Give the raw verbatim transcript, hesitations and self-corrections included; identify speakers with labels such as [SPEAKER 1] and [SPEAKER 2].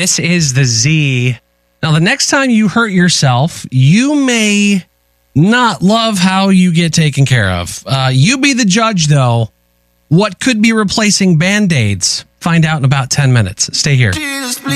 [SPEAKER 1] This is the Z. Now, the next time you hurt yourself, you may not love how you get taken care of. Uh, you be the judge, though. What could be replacing Band-Aids? Find out in about ten minutes. Stay here.